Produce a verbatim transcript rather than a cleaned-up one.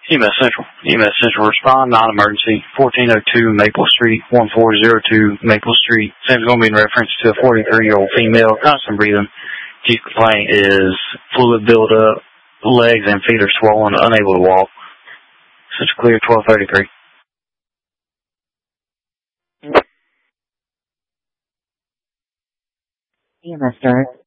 E M S Central. E M S Central respond, non-emergency, fourteen oh two Maple Street, one four zero two Maple Street. Same is going to be in reference to a forty-three-year-old female, constant breathing. Chief complaint is fluid buildup, legs and feet are swollen, unable to walk. Central clear, twelve thirty-three. E M S start.